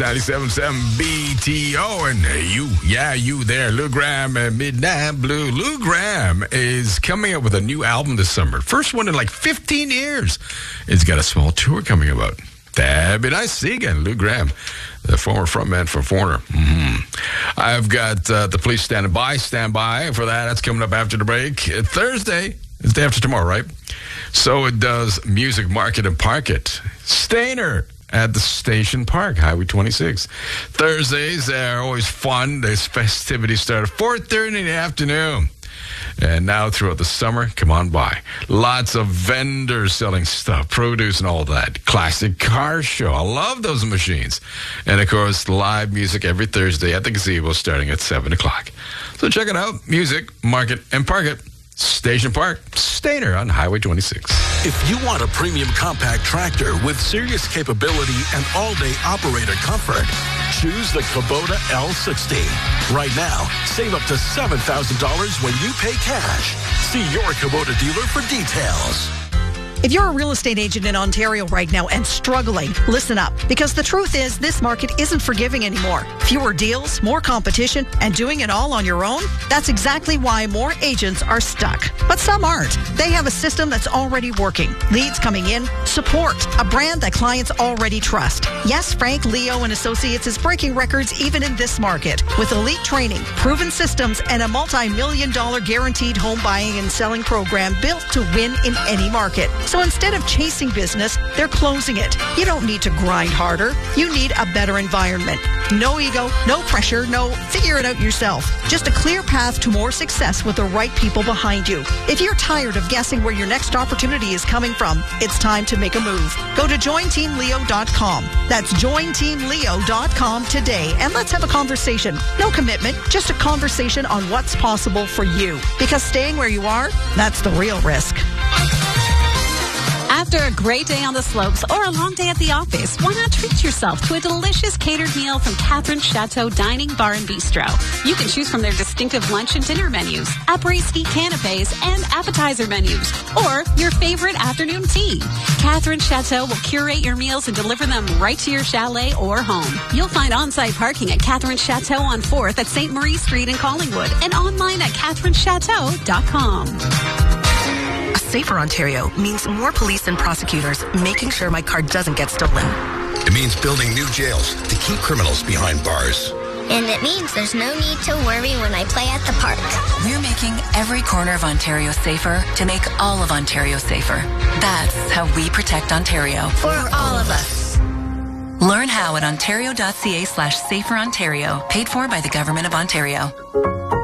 97.7 BTO, and you there, Lou Gramm and Midnight Blue. Lou Gramm is coming up with a new album this summer. First one in like 15 years. He's got a small tour coming about. That'd be nice to see again, Lou Gramm, the former frontman for Foreigner. I've got the police standing by. Stand by for that. That's coming up after the break. Thursday is the day after tomorrow, right? So it does Music Market and Park It. Stainer at the Station Park, Highway 26. Thursdays are always fun. These festivities start at 4:30 in the afternoon. And now throughout the summer, come on by. Lots of vendors selling stuff, produce and all that. Classic car show. I love those machines. And of course, live music every Thursday at the gazebo starting at 7 o'clock. So check it out. Music, Market, and Park It. Station Park, Stainer on Highway 26. If you want a premium compact tractor with serious capability and all-day operator comfort, choose the Kubota L60. Right now, save up to $7,000 when you pay cash. See your Kubota dealer for details. If you're a real estate agent in Ontario right now and struggling, listen up. Because the truth is, this market isn't forgiving anymore. Fewer deals, more competition, and doing it all on your own? That's exactly why more agents are stuck. But some aren't. They have a system that's already working. Leads coming in, support, a brand that clients already trust. Yes, Frank, Leo, and Associates is breaking records even in this market. With elite training, proven systems, and a multi-million-dollar guaranteed home buying and selling program built to win in any market. So instead of chasing business, they're closing it. You don't need to grind harder. You need a better environment. No ego, no pressure, no figure it out yourself. Just a clear path to more success with the right people behind you. If you're tired of guessing where your next opportunity is coming from, it's time to make a move. Go to jointeamleo.com. That's jointeamleo.com today, and let's have a conversation. No commitment, just a conversation on what's possible for you. Because staying where you are, that's the real risk. After a great day on the slopes or a long day at the office, why not treat yourself to a delicious catered meal from Catherine's Chateau Dining Bar and Bistro? You can choose from their distinctive lunch and dinner menus, après-ski canapes, and appetizer menus, or your favorite afternoon tea. Catherine's Chateau will curate your meals and deliver them right to your chalet or home. You'll find on-site parking at Catherine's Chateau on 4th at St. Marie Street in Collingwood and online at catherinechateau.com. Safer Ontario means more police and prosecutors making sure my car doesn't get stolen. It means building new jails to keep criminals behind bars. And it means there's no need to worry when I play at the park. We're making every corner of Ontario safer to make all of Ontario safer. That's how we protect Ontario. For all of us. Learn how at ontario.ca/saferontario. Paid for by the Government of Ontario.